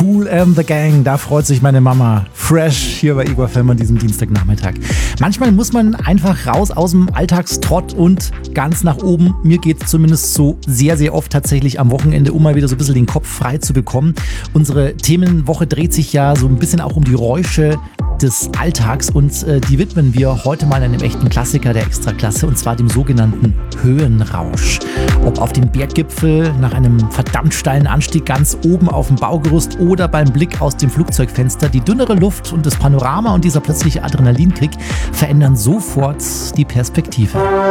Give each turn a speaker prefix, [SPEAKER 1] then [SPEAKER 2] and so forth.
[SPEAKER 1] Kool and the Gang, da freut sich meine Mama. Fresh hier bei Igor Fellmann an diesem Dienstagnachmittag. Manchmal muss man einfach raus aus dem Alltagstrott und ganz nach oben. Mir geht es zumindest so sehr, sehr oft tatsächlich am Wochenende, um mal wieder so ein bisschen den Kopf frei zu bekommen. Unsere Themenwoche dreht sich ja so ein bisschen auch um die Räusche des Alltags und die widmen wir heute mal einem echten Klassiker der Extraklasse, und zwar dem sogenannten Höhenrausch. Ob auf dem Berggipfel, nach einem verdammt steilen Anstieg ganz oben auf dem Baugerüst oder beim Blick aus dem Flugzeugfenster, die dünnere Luft und das Panorama und dieser plötzliche Adrenalinkick verändern sofort die Perspektive.